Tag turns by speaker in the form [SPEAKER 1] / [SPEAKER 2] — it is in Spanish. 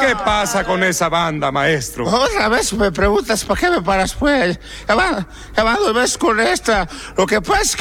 [SPEAKER 1] ¿Qué pasa con esa banda, maestro?
[SPEAKER 2] Otra vez me preguntas, ¿para qué me paras, pues? Ya van 2 veces con esta. Lo que pasa es